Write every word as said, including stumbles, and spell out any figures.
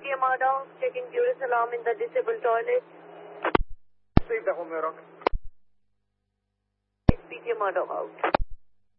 T M R down, checking Duress alarm in the disabled toilet. Save that one, Murdoch. P T M R dog out.